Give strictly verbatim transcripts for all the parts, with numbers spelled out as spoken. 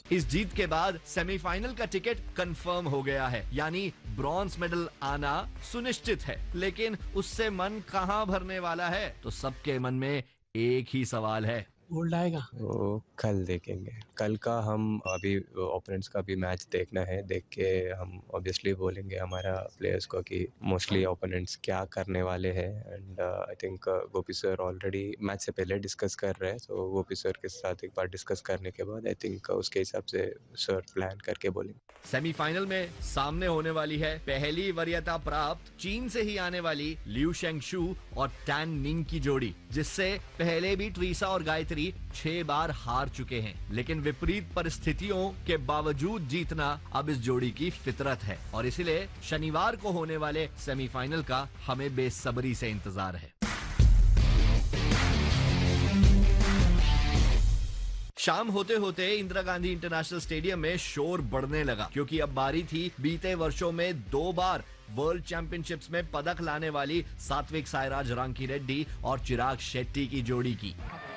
इस जीत के बाद सेमीफाइनल का टिकट कंफर्म हो गया है, यानी ब्रॉन्ज मेडल आना सुनिश्चित है। लेकिन उससे मन कहां भरने वाला है, तो सबके मन में एक ही सवाल है, गोल्ड आएगा? वो कल देखेंगे। कल का हम अभी ओपोनेंट्स का भी मैच देखना है, देख के हम ऑब्वियसली बोलेंगे हमारा प्लेयर्स को कि मोस्टली ओपोनेंट्स क्या करने वाले हैं। And I think Gopi sir already match से पहले डिस्कस कर रहे हैं, तो गोपी सर के साथ एक बार डिस्कस करने के बाद आई थिंक उसके हिसाब से सर प्लान करके बोलेंगे। सेमीफाइनल में सामने होने वाली है पहली वरीयता प्राप्त चीन से ही आने वाली लिू शेंगशू और टैन निंग की जोड़ी, जिससे पहले भी ट्रीसा और गायत्री छह बार हार चुके हैं। लेकिन विपरीत परिस्थितियों के बावजूद जीतना अब इस जोड़ी की फितरत है और इसलिए शनिवार को होने वाले सेमीफाइनल का हमें बेसब्री से इंतजार है। शाम होते होते इंदिरा गांधी इंटरनेशनल स्टेडियम में शोर बढ़ने लगा, क्योंकि अब बारी थी बीते वर्षों में दो बार वर्ल्ड चैंपियनशिप्स में पदक लाने वाली सात्विक साईराज रांकीरेड्डी और चिराग शेट्टी की जोड़ी की।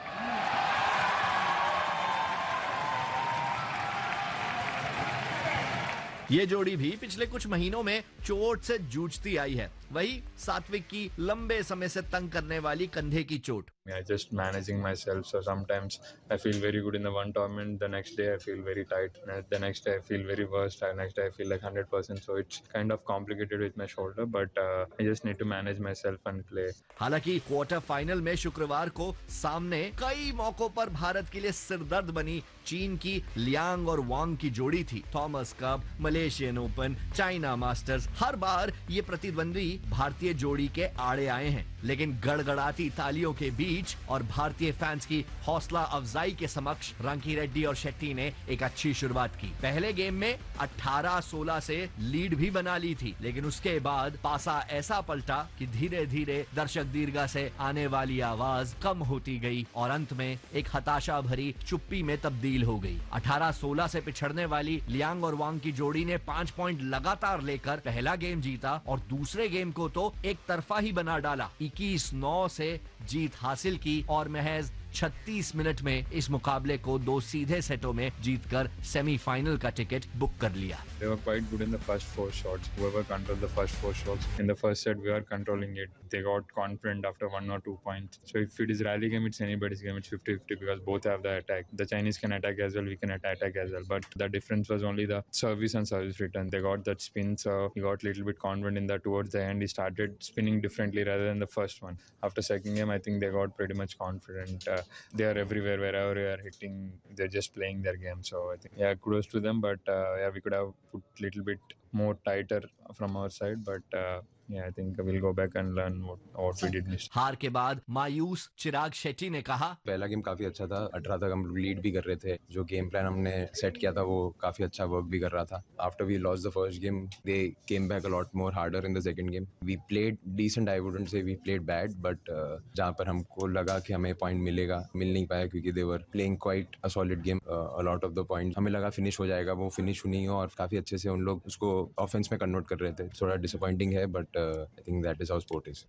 ये जोड़ी भी पिछले कुछ महीनों में चोट से जूझती आई है। वही सात्विक की लंबे समय से तंग करने वाली कंधे की चोट। I just managing myself, so sometimes I feel very good in the one tournament, the next day I feel very tight, the next day I feel very worse, the next day I feel like one hundred percent, so it's kind of complicated with my shoulder, but uh, I just need to manage myself and play. हालांकि quarter final में शुक्रवार को सामने कई मौकों पर भारत के लिए सिरदर्द बनी चीन की लियांग और वांग की जोड़ी थी। Thomas cup, Malaysian open, China masters, हर बार ये प्रतिद्वंदी भारतीय जोड़ी के आड़े आए हैं, लेकिन गड़गड़ाती तालियों के बीच और भारतीय फैंस की हौसला अफजाई के समक्ष रांकीरेड्डी और शेट्टी ने एक अच्छी शुरुआत की। पहले गेम में अठारह सोलह से लीड भी बना ली थी, लेकिन उसके बाद पासा ऐसा पलटा कि धीरे धीरे दर्शक दीर्घा से आने वाली आवाज कम होती गई और अंत में एक हताशा भरी चुप्पी में तब्दील हो गई। अठारह सोलह से पिछड़ने वाली लियांग और वांग की जोड़ी ने पांच पॉइंट लगातार लेकर पहला गेम जीता और दूसरे गेम को तो एक तरफा ही बना डाला। इक्कीस नौ से जीत हासिल की और महज छत्तीस मिनट में इस मुकाबले को दो सीधे सेटों में जीतकर सेमीफाइनल का टिकट बुक कर लिया। They were quite good in the first four shots. Whoever controlled the first four shots in the first set, we are controlling it. They got confident after one or two points. So if it is rally game, it's anybody's game. It's fifty fifty because both have the attack. The Chinese can attack as well. We can attack as well. But the difference was only the service and service return. They got that spin, so he got a little bit confident in that. Towards the end, he started spinning differently rather than the first one. After second game, I think they got pretty much confident. Uh, they are everywhere, wherever they are hitting, they're just playing their game. So I think, yeah, kudos to them. But uh, yeah, we could have put a little bit more tighter from our side. But uh, yeah, I think we'll go back and learn what, what we did miss. हार के बाद मायूस चिराग शेट्टी ने कहा, पहला game काफी अच्छा था, अठारह तक हम लीड भी कर रहे थे। जो गेम प्लान हमने सेट किया था वो काफी अच्छा वर्क भी कर रहा था। After we lost the first game, they came back a lot more harder in the second game. We played decent, I wouldn't say we played bad, but जहां पर हमको लगा कि हमें पॉइंट मिलेगा, मिल नहीं पाया क्योंकि दे were playing quite a solid game. A lot of the point हमें लगा फिनिश हो जाएगा, वो फिनिश नहीं हुआ और काफी अच्छे से उन लोग उसको ऑफेंस में कन्वर्ट कर रहे थे। थोड़ा डिसअपॉइंटिंग है, but I think that is how sport is.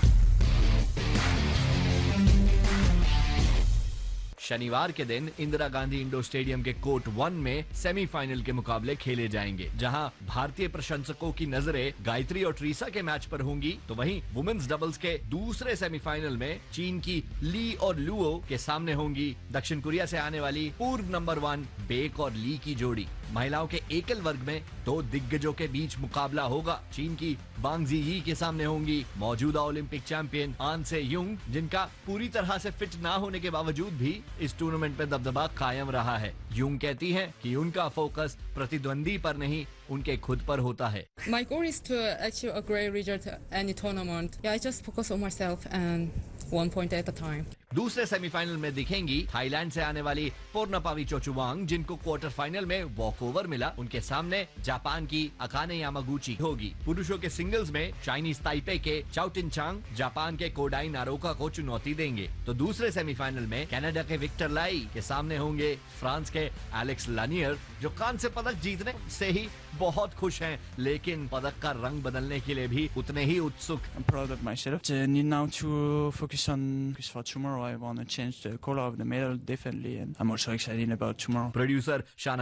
शनिवार के दिन इंदिरा गांधी इंडोर स्टेडियम के कोर्ट वन में सेमीफाइनल के मुकाबले खेले जाएंगे, जहां भारतीय प्रशंसकों की नजरें गायत्री और ट्रीसा के मैच पर होंगी, तो वहीं वुमेन्स डबल्स के दूसरे सेमीफाइनल में चीन की ली और लुओ के सामने होंगी दक्षिण कोरिया से आने वाली पूर्व नंबर वन बेक और ली की जोड़ी। महिलाओं के एकल वर्ग में दो दिग्गजों के बीच मुकाबला होगा। चीन की बांग जी के सामने होंगी मौजूदा ओलंपिक चैंपियन आन से यूंग, जिनका पूरी तरह से फिट ना होने के बावजूद भी इस टूर्नामेंट में दबदबा कायम रहा है। यूंग कहती हैं कि उनका फोकस प्रतिद्वंदी पर नहीं, उनके खुद पर होता है। My goal is to achieve a great result at any tournament. Yeah, I just focus on myself and one point at a time. दूसरे सेमीफाइनल में दिखेंगी थाईलैंड से आने वाली पोर्नपावी चोचुवांग, जिनको क्वार्टर फाइनल में वॉकओवर मिला। उनके सामने जापान की अकाने यामागुची होगी। पुरुषों के सिंगल्स में चाइनीज ताइपे के चाउटिन चांग जापान के कोडाई नारोका को चुनौती देंगे। तो दूसरे सेमीफाइनल में कनाडा के विक्टर लाई के सामने होंगे फ्रांस के एलेक्स लानियर, जो कांस्य पदक जीतने से ही बहुत खुश हैं, लेकिन पदक का रंग बदलने के लिए भी उतने ही उत्सुक। I'm proud of myself. I need now to focus on focus for tomorrow. I want to change the color of the medal definitely, and I'm also excited about tomorrow. Producer शाना